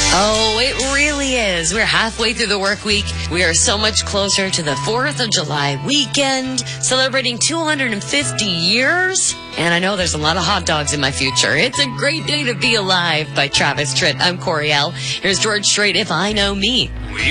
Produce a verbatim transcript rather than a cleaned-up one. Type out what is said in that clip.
Oh, it really is. We're halfway through the work week. We are so much closer to the fourth of July weekend, celebrating two hundred fifty years. And I know there's a lot of hot dogs in my future. It's a great day to be alive by Travis Tritt. I'm Coriel. Here's George Strait, If I Know Me.